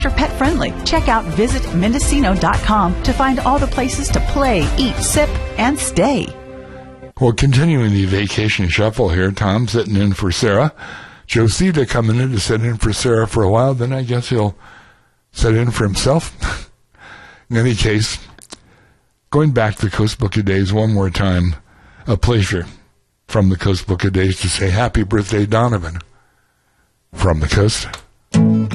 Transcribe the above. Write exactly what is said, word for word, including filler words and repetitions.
pet friendly. Check out visit mendocino dot com to find all the places to play, eat, sip, and stay. Well, continuing the vacation shuffle here, Tom sitting in for Sarah. Josita coming in to sit in for Sarah for a while, then I guess he'll sit in for himself. In any case, going back to the Coast Book of Days one more time, a pleasure from the Coast Book of Days to say happy birthday, Donovan, from the coast.